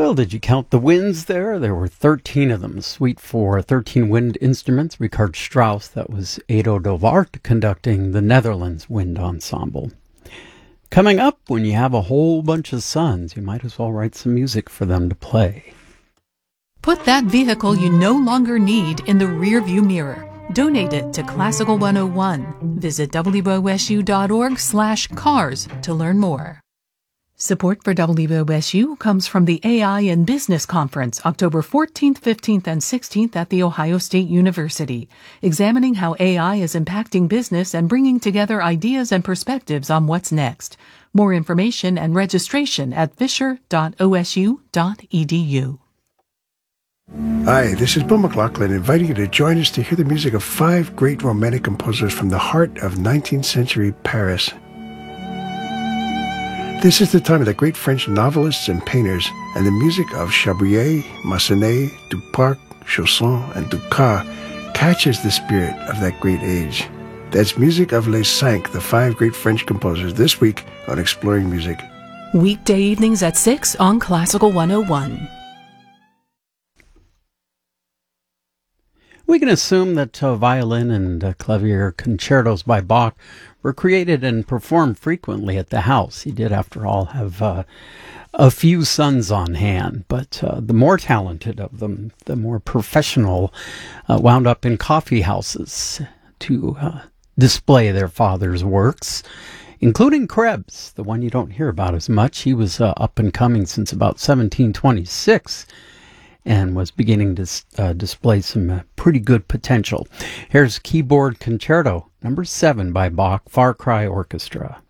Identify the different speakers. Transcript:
Speaker 1: Well, did you count the winds there? There were 13 of them. Suite for 13 wind instruments. Richard Strauss, that was Edo de Waard, conducting the Netherlands Wind Ensemble. Coming up, when you have a whole bunch of sons, you might as well write some music for them to play.
Speaker 2: Put that vehicle you no longer need in the rearview mirror. Donate it to Classical 101. Visit wosu.org/cars to learn more. Support for WOSU comes from the AI in Business Conference, October 14th, 15th, and 16th at The Ohio State University, examining how AI is impacting business and bringing together ideas and perspectives on what's next. More information and registration at fisher.osu.edu.
Speaker 3: Hi, this is Bill McLaughlin inviting you to join us to hear the music of 5 great romantic composers from the heart of 19th century Paris. This is the time of the great French novelists and painters, and the music of Chabrier, Massenet, Duparc, Chausson, and Dukas catches the spirit of that great age. That's music of Les Cinq, the 5 great French composers, this week on Exploring Music.
Speaker 2: Weekday evenings at 6 on Classical 101.
Speaker 1: We can assume that violin and clavier concertos by Bach were created and performed frequently at the house. He did, after all, have a few sons on hand, but the more talented of them, the more professional, wound up in coffee houses to display their father's works, including Krebs, the one you don't hear about as much. He was up and coming since about 1726. And was beginning to display some pretty good potential. Here's Keyboard Concerto, number 7 by Bach, Far Cry Orchestra.